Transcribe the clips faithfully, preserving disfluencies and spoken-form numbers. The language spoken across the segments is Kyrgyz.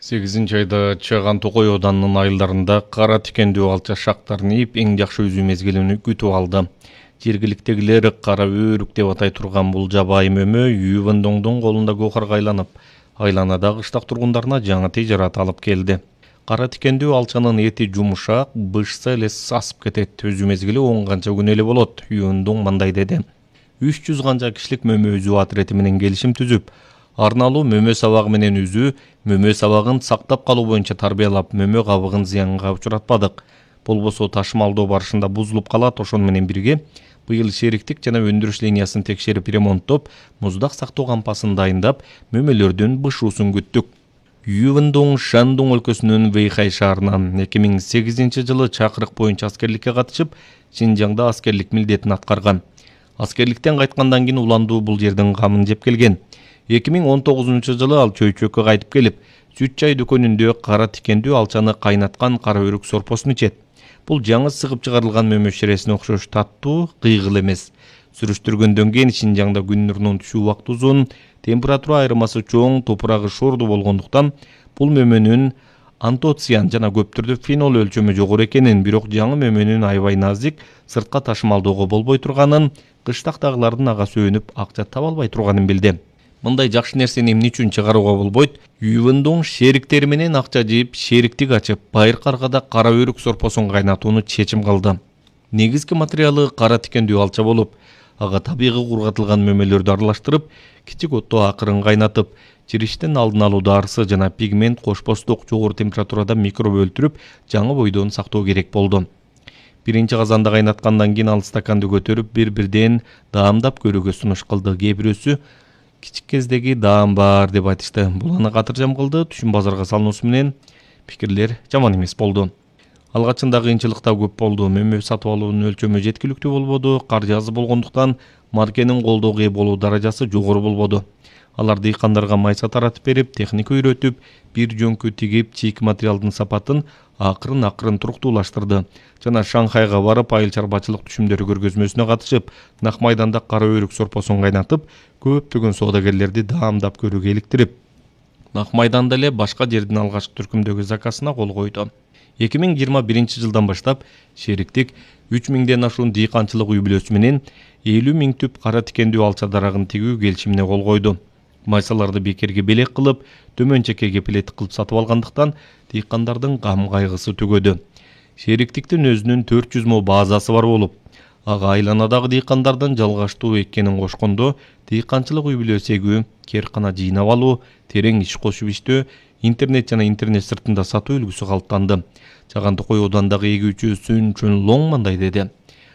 сегизинчи айда Чаган Токой Оданынын айылдарында кара тикендүү алча шактарын ийип эң жакшы үзүү мезгилин күтүп алды. Жергиликтегилер кара өрүк деп атай турган бул жабайы мөмө Ювендоңдун колунда гохарга айланып, айланадагы кыштак тургундарына жаңы тижарат алып келди. Кара тикендүү алчанын эти жумушак, бышса эле сасып кетет. Өзүү мезгили он канча күн эле болот. Ювендоң мындай деди. үч жүз канча кишилик мөмө үзүү атрети менен келишим түзүп, арналуу мөмө сабагы менен үзүү, мөмө сабагын сактап калуу боюнча тарбиялап, мөмө кабыгын зыянга учуратпадык. Болбосо ташымалдоо барышында бузулуп калат. Ошону менен бирге быйыл шериктик жана өндүрүш линиясын текшерип ремонттоп, муздак сактоо кампасын дайындап, мөмөлөрдүн бышуусун күттүк. Ювендоң Шандун өлкөсүнүн Вэйхай шаарынан эки миң сегизинчи жылы чакырык боюнча аскерликке катышып, Шинжаңда аскерлик милдетин аткарган. Аскерликтен кайткандан кийин уландуу бул жердин камын жеп келген. эки миң он тогузунчу жылы ал чөйчөккө кайтып келип, сүт чай дүкөнүндө кара тикендүү алчаны кайнаткан кара өрүк сорпосун ичет. Бул жаңы сыгып чыгарылган мөмө ширесине окшош таттуу, кыйгыл эмес. Сүрүштүргөндөн кийин Шинжаңда күн нурунун түшүү убакыты узун, температура айырмасы чоң, топурагы шорду болгондуктан бул мөмөнүн антоциан жана көп түрдө фенол өлчөмү жогору экенин, бирок жаңы мөмөнүн аябай назик, сыртка ташымалдоого болбой турганын, кыштактагылардын ага сөөнүп акча таба албай турганын билди. Мындай жакшы нерсени эмне үчүн чыгарууга болбойт? Ювендоң шериктери менен акча жыйып, шериктик ачып, байыркы аркада кара өрүк сорпосун кайнатууну чечим кылды. Негизги материалы кара тикендүү алча болуп, ага табигый кургатылган мөмөлөрдү аралаштырып, кичик отто акырын кайнатып, чириштин алдын алуу дарысы жана пигмент кошпостук жогору температурада микроб өлтүрүп, жаңы бойдон сактоо керек болду. Биринчи казанда кайнаткандан кийин ал стаканды көтөрүп, бир-бирден даамдап көрүүгө сунуш кылды. Кээ бирөөсү кичик кездеги даам бар деп айтышты. Бул аны катыржам кылды. Түшүм базарга салынуусу менен пикирлер жаман эмес болду. Алгачында кыйынчылык да көп болду. Мөмө сатып алуунун өлчөмү жеткиликтүү болбоду. Каржы аз болгондуктан маркенин колдоого ээ болуу даражасы жогору болбоду. Алар дыйкандарга майса таратып берип, техника үйрөтүп, бир жөнкү тигип, чийки материалдын сапатын акырын-акырын туруктуулаштырды. Жана Шанхайга барып, айыл чарбачылык түшүмдөрү көргөзмөсүнө катышып, Нак майданда кара өрүк сорпосун кайнатып, көптөгөн соодагерлерди даамдап көрүүгө иликтирип, Нак майданда эле башка жердин алгачкы түркүмдөгү заказына кол койду. эки миң жыйырма биринчи жылдан баштап шериктик үч миңден ашуун дыйканчылык үй бүлөсү менен элүү миң түп кара тикендүү алча дарагын тигүү келишимине кол койду. Майсаларды бекерге белек кылып, төмөн чекке кепилет кылып сатып алгандыктан дыйкандардын гам кайгысы түгөдү. Шериктиктин өзүнүн төрт жүз мо базасы бар болуп, ага айланадагы дыйкандардын жалгаштуу эккенин кошкондо, дыйканчылык үй бүлөсү эгүү, керкана жыйнап алуу, терең иш кошуп иштөө, интернет жана интернет сыртында сатуу үлгүсү калыптанды. Чаган Токой Оодандагы эгүүчү Сүн Чөн Лоң мындай деди.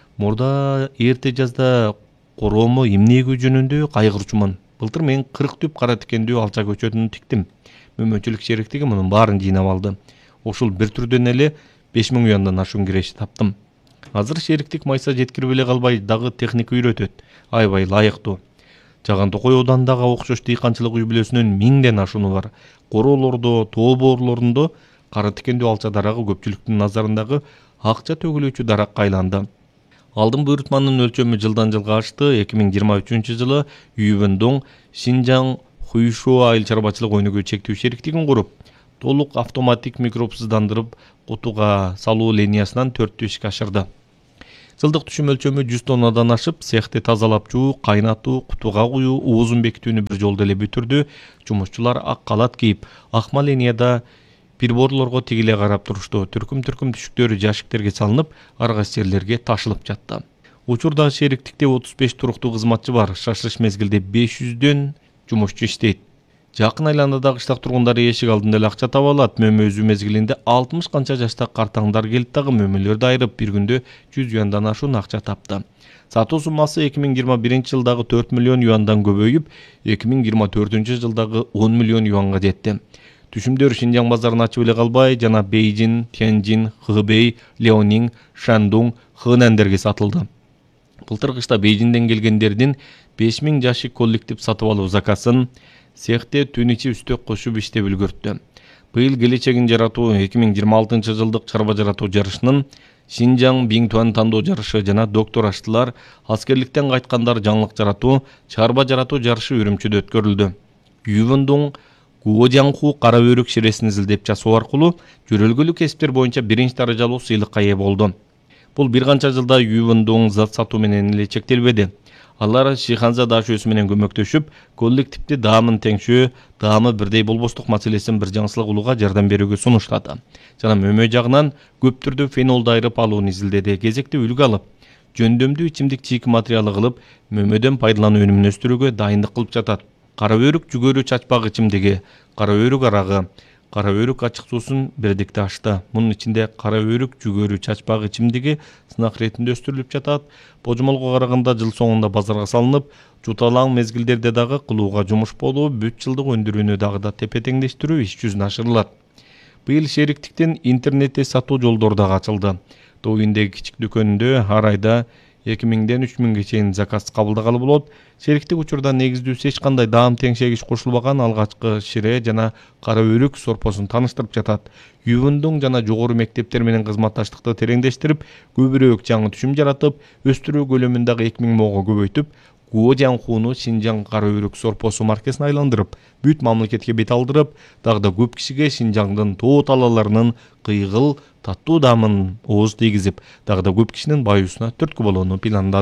Мурда эрте жазда короомо эмне эгүү жөнүндө кайгырчумун. Былтыр мен кырк түп кара тикендүү алча көчөтүн тиктим. Мөмөчүлүк шериктиги мунун баарын жыйнап алды. Ошол бир түрдөн эле беш миң юандан ашуун киреше таптым. Азыр шериктик майса жеткирип эле калбай, дагы техника үйрөтөт. Аябай ылайыктуу. Чаган Токой Оодандагы окшош дыйканчылык үй бүлөсүнүн миңден ашууну бар. Короолордо, тоо боорлорунда кара тикендүү алча дарагы көпчүлүктүн назарындагы акча төгүлүүчү даракка айланды. Алдын буйрутманын өлчөмү жылдан жылга ашты. эки миң жыйырма үчүнчү жылы Ювендоң Шинжаң Хуйшуа айыл чарбачылык өнүгүү чектүү шериктигин куруп, толук автоматик микробсыздандырып кутуга салуу линиясынан төрттү ишке ашырды. Жылдык түшүм өлчөмү жүз тоннадан ашып, цехти тазалап жуу, кайнатуу, кутуга куюу, уузун бекитүүнү бир жолдо эле бүтүрдү. Жумушчулар ак калат кийип, акма линияда приборлорго тигиле карап турушту. Түркүм-түркүм түшүктөрү жашиктерге салынып, ар кайсы жерлерге ташылып жатты. Учурда шериктикте отуз беш туруктуу кызматчы бар. Шашырыш мезгилде беш жүздөн жумушчу иштейт. Жакын айланадагы кыштак тургундары эшик алдында эле акча таба алат. Мөмө үзүү мезгилинде алтымыш канча жаштагы картаңдар келип дагы мөмөлөрдү айырып, бир күндө жүз юандан ашуун акча тапты. Сатуу суммасы эки миң жыйырма биринчи жылдагы төрт миллион юандан көбөйүп, эки миң жыйырма төртүнчү жылдагы он миллион юанга жетти. Түшүмдөр Шинжаң базарын ачып эле калбай, жана Бейжин, Тяньжин, Хэбэй, Леонинг, Шандун, Хэнандерге сатылды. Былтыр кышта Бейжинден келгендердин беш миң жашик коллектив сатып алуу заказын цехте түн ичи үстөк кошуп иштеп үлгөрттү. Быйыл келечегин жаратуу эки миң жыйырма алтынчы жылдык чарба жаратуу жарышынын Шинжаң Биңтуан тандоо жарышы жана доктор аштылар, аскерликтен кайткандар жаңылык жаратуу, чарба жаратуу жарышы Үрүмчүдө өткөрүлдү. Ювендоң Гуожянху кара өрүк ширесин изилдеп жасоо аркылуу жөрөлгөлүү кесиптер боюнча биринчи даражалуу сыйлыкка ээ болду. Бул бир канча жылда Ювондун зат сатуу менен эле чектелбеди. Алар Шиханза дашөөсү менен көмөктөшүп, коллективди даамын теңшөө, даамы бирдей болбостук маселесин бир жаңсылык кылууга жардам берүүгө сунуштады. Жана мөмө жагынан көп түрдө фенолду айырып алууну изилдеди. Кезекте үлгү алып, жөндөмдүү ичимдик чийки материалы кылып, мөмөдөн пайдалануу өнүмүн өстүрүүгө дайындык кылып жатат. Кара өрүк жүгөрү чачпак ичимдиги, кара өрүк арагы, кара өрүк ачык суусун бирдикте ачты. Мунун ичинде кара өрүк жүгөрү чачпак ичимдиги сынак иретинде өстүрүлүп жатат. Божомолго караганда жыл соңунда базарга салынып, жуталаң мезгилдерде дагы кылууга жумуш болуп, бүт жылдык өндүрүүнү дагы да тепе-теңдештирүү иш жүзүнө ашырылат. Быйыл шериктиктин интернетте сатуу жолдору дагы ачылды. Тоуиндеги кичик дүкөнүндө ар айда эки миңден үч миңге чейин заказ кабылдагалы болот. Шериктик учурда негиздүүсү эч кандай даам теңшегич кошулбаган алгачкы шире жана кара өрүк сорпосун тааныштырып жатат. Ювондун жана жогору мектептер менен кызматташтыкты тереңдештирип, көбүрөөк жаңы түшүм жаратып, өстүрүү көлөмүн дагы эки миң мыңга көбөйтүп, Гуожянхуну Шинжаң кара өрүк сорпосу маркасына айландырып, бүт мамлекетке бет алдырып, дагы да көп кишиге Шинжаңдын тоо талааларынын кыйгыл, таттуу даамын ооз тийгизип, дагы да көп кишинин баюусуна түрткү болууну пландады.